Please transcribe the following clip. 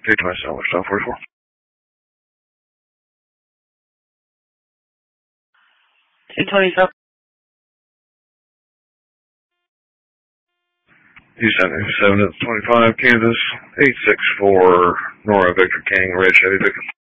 227, Stop 44. 227. Houston 7 25, Kansas 864, Nora Victor King, Red Chevy Victor.